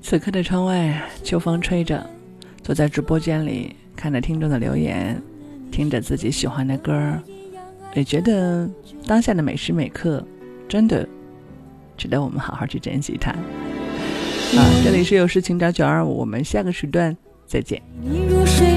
此刻的窗外，秋风吹着，坐在直播间里，看着听众的留言，听着自己喜欢的歌，也觉得当下的每时每刻真的值得我们好好去珍惜它。这里是有事情找925，我们下个时段再见。